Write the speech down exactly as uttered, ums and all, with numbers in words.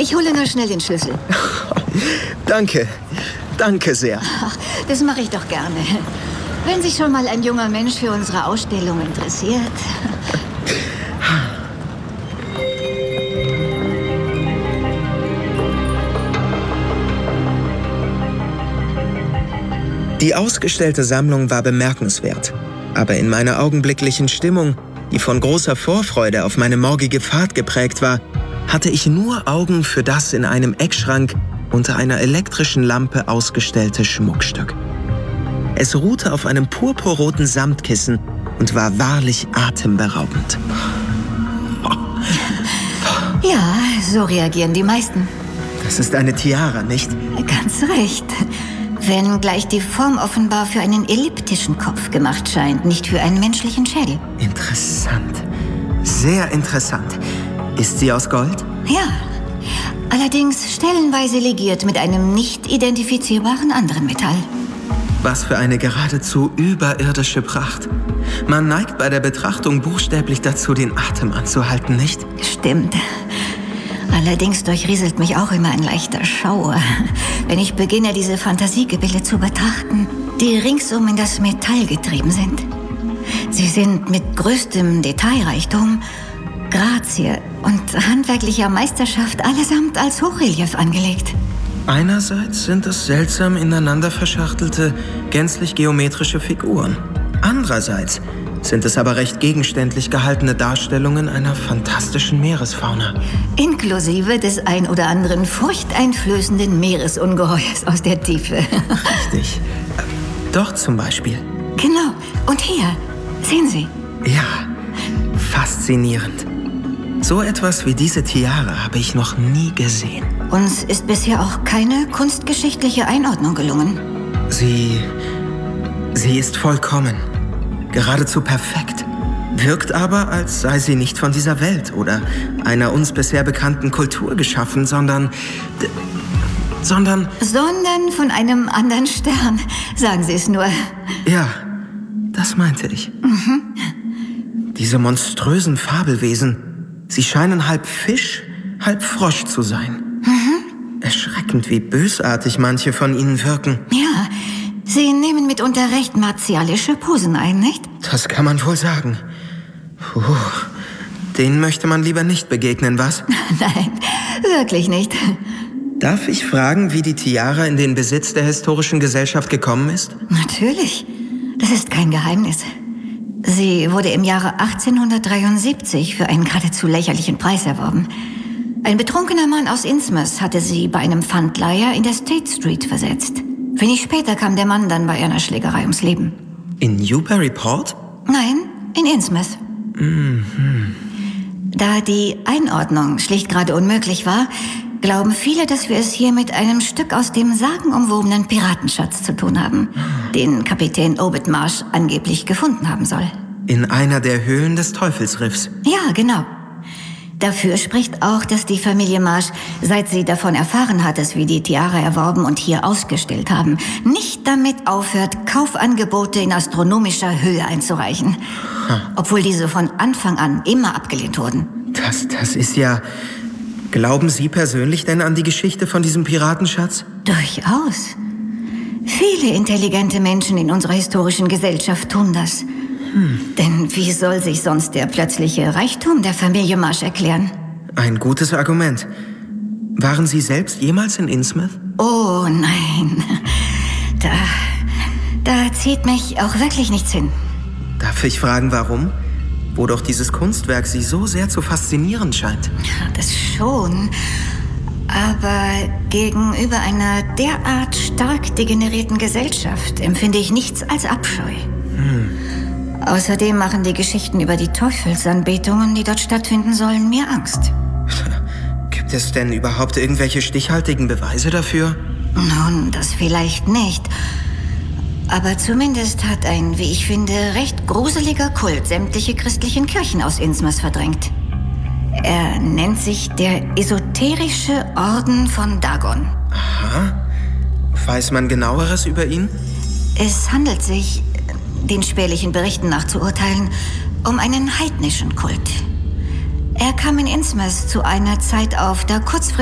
Ich hole nur schnell den Schlüssel. Danke. Danke sehr. Ach, das mache ich doch gerne. Wenn sich schon mal ein junger Mensch für unsere Ausstellung interessiert. Die ausgestellte Sammlung war bemerkenswert. Aber in meiner augenblicklichen Stimmung, die von großer Vorfreude auf meine morgige Fahrt geprägt war, hatte ich nur Augen für das in einem Eckschrank unter einer elektrischen Lampe ausgestellte Schmuckstück. Es ruhte auf einem purpurroten Samtkissen und war wahrlich atemberaubend. Ja, so reagieren die meisten. Das ist eine Tiara, nicht? Ganz recht. Wenn gleich die Form offenbar für einen elliptischen Kopf gemacht scheint, nicht für einen menschlichen Schädel. Interessant. Sehr interessant. Ist sie aus Gold? Ja. Allerdings stellenweise legiert mit einem nicht identifizierbaren anderen Metall. Was für eine geradezu überirdische Pracht. Man neigt bei der Betrachtung buchstäblich dazu, den Atem anzuhalten, nicht? Stimmt. Allerdings durchrieselt mich auch immer ein leichter Schauer, wenn ich beginne, diese Fantasiegebilde zu betrachten, die ringsum in das Metall getrieben sind. Sie sind mit größtem Detailreichtum, Grazie und handwerklicher Meisterschaft allesamt als Hochrelief angelegt. Einerseits sind es seltsam ineinander verschachtelte, gänzlich geometrische Figuren. Andererseits sind es aber recht gegenständlich gehaltene Darstellungen einer fantastischen Meeresfauna. Inklusive des ein oder anderen furchteinflößenden Meeresungeheuers aus der Tiefe. Richtig. Dort zum Beispiel. Genau. Und hier, sehen Sie. Ja, faszinierend. So etwas wie diese Tiara habe ich noch nie gesehen. Uns ist bisher auch keine kunstgeschichtliche Einordnung gelungen. Sie... sie ist vollkommen. Geradezu perfekt. Wirkt aber, als sei sie nicht von dieser Welt oder einer uns bisher bekannten Kultur geschaffen, sondern... sondern... Sondern von einem anderen Stern, sagen Sie es nur. Ja, das meinte ich. Mhm. Diese monströsen Fabelwesen, sie scheinen halb Fisch, halb Frosch zu sein. Mhm. Erschreckend, wie bösartig manche von ihnen wirken. Ja, Sie nehmen mitunter recht martialische Posen ein, nicht? Das kann man wohl sagen. Puh, denen möchte man lieber nicht begegnen, was? Nein, wirklich nicht. Darf ich fragen, wie die Tiara in den Besitz der Historischen Gesellschaft gekommen ist? Natürlich. Das ist kein Geheimnis. Sie wurde im Jahre achtzehnhundertdreiundsiebzig für einen geradezu lächerlichen Preis erworben. Ein betrunkener Mann aus Innsmouth hatte sie bei einem Pfandleiher in der State Street versetzt. Wenig später kam der Mann dann bei einer Schlägerei ums Leben. In Newburyport? Nein, in Innsmouth. Mhm. Da die Einordnung schlicht gerade unmöglich war, glauben viele, dass wir es hier mit einem Stück aus dem sagenumwobenen Piratenschatz zu tun haben, den Kapitän Obed Marsh angeblich gefunden haben soll. In einer der Höhlen des Teufelsriffs? Ja, genau. Dafür spricht auch, dass die Familie Marsh, seit sie davon erfahren hat, dass wir die Tiara erworben und hier ausgestellt haben, nicht damit aufhört, Kaufangebote in astronomischer Höhe einzureichen. Hm. Obwohl diese von Anfang an immer abgelehnt wurden. Das, das ist ja... Glauben Sie persönlich denn an die Geschichte von diesem Piratenschatz? Durchaus. Viele intelligente Menschen in unserer historischen Gesellschaft tun das. Hm. Denn wie soll sich sonst der plötzliche Reichtum der Familie Marsh erklären? Ein gutes Argument. Waren Sie selbst jemals in Innsmouth? Oh nein. Da, da zieht mich auch wirklich nichts hin. Darf ich fragen, warum? Wo doch dieses Kunstwerk Sie so sehr zu faszinieren scheint. Ja, das schon. Aber gegenüber einer derart stark degenerierten Gesellschaft empfinde ich nichts als Abscheu. Hm. Außerdem machen die Geschichten über die Teufelsanbetungen, die dort stattfinden sollen, mir Angst. Gibt es denn überhaupt irgendwelche stichhaltigen Beweise dafür? Nun, das vielleicht nicht. Aber zumindest hat ein, wie ich finde, recht gruseliger Kult sämtliche christlichen Kirchen aus Innsmouth verdrängt. Er nennt sich der Esoterische Orden von Dagon. Aha. Weiß man Genaueres über ihn? Es handelt sich, den spärlichen Berichten nach zu urteilen, um einen heidnischen Kult. Er kam in Innsmouth zu einer Zeit auf, da kurzfristig